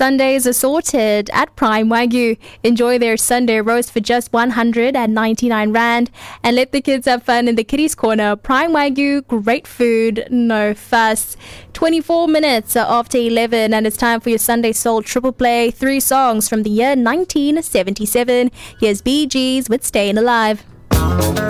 Sundays are sorted at Prime Wagyu. Enjoy their Sunday roast for just 199 Rand and let the kids have fun in the kiddies corner. Prime Wagyu, great food, no fuss. 24 minutes after 11 and it's time for your Sunday Soul Triple Play. 3 songs from the year 1977. Here's Bee Gees with Staying Alive.